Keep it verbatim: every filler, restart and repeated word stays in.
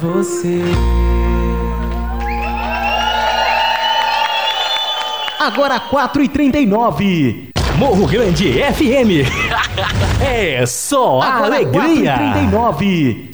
Você. Agora quatro e trinta e nove. Morro Grande F M. É só a Agora alegria. quatro e trinta e nove.